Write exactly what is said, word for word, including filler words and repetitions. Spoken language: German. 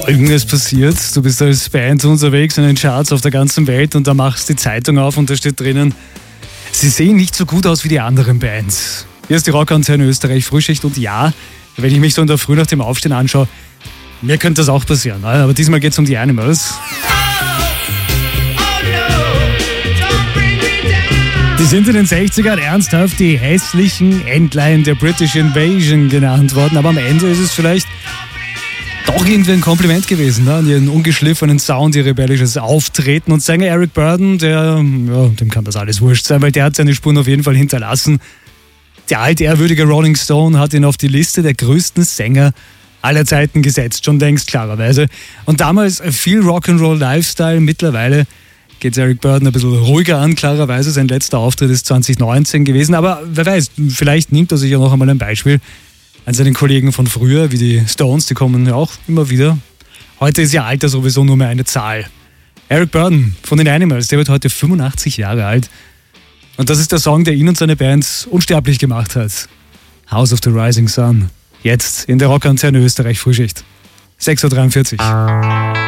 Folgendes passiert. Du bist als Band unterwegs in den Charts auf der ganzen Welt und da machst du die Zeitung auf und da steht drinnen, sie sehen nicht so gut aus wie die anderen Bands. Hier ist die Rockantenne Österreich Frühschicht und ja, wenn ich mich so in der Früh nach dem Aufstehen anschaue, mir könnte das auch passieren. Aber diesmal geht es um die Animals. Die sind in den sechzigern ernsthaft die hässlichen Entlein der British Invasion genannt worden, aber am Ende ist es vielleicht doch irgendwie ein Kompliment gewesen, ne? An ihren ungeschliffenen Sound, ihr rebellisches Auftreten. Und Sänger Eric Burdon, der, ja, dem kann das alles wurscht sein, weil der hat seine Spuren auf jeden Fall hinterlassen. Der altehrwürdige Rolling Stone hat ihn auf die Liste der größten Sänger aller Zeiten gesetzt, schon längst klarerweise. Und damals viel Rock'n'Roll-Lifestyle, mittlerweile geht Eric Burdon ein bisschen ruhiger an, klarerweise. Sein letzter Auftritt ist zwanzig neunzehn gewesen, aber wer weiß, vielleicht nimmt er sich ja noch einmal ein Beispiel an seinen Kollegen von früher, wie die Stones, die kommen ja auch immer wieder. Heute ist ja Alter sowieso nur mehr eine Zahl. Eric Burdon von den Animals, der wird heute fünfundachtzig Jahre alt. Und das ist der Song, der ihn und seine Band unsterblich gemacht hat. House of the Rising Sun. Jetzt in der Rockantenne Österreich Frühschicht. sechs Uhr dreiundvierzig.